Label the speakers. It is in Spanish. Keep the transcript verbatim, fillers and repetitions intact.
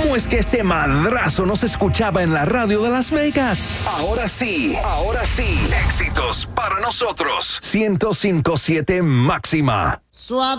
Speaker 1: ¿Cómo es que este madrazo no se escuchaba en la radio de Las Vegas? Ahora sí, ahora sí. Éxitos para nosotros. ciento cinco punto siete Máxima.
Speaker 2: Suave.